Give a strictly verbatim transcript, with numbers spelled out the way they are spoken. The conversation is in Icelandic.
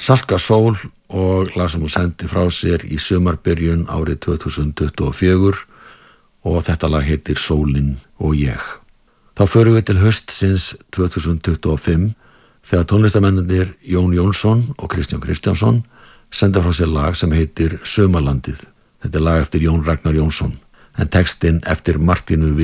Salka Sól og lag sem hún sendi frá sér í sumarbyrjun árið tvö þúsund tuttugu og fjögur og þetta lag heitir Sólin og ég. Þá förum við til haustsins tvö þúsund tuttugu og fimm þegar tónlistarmennirnir Jón Jónsson og Kristján Kristjánsson senda frá sér lag sem heitir Sumarlandið. Þetta er lag eftir Jón Ragnar Jónsson en textinn eftir Martínu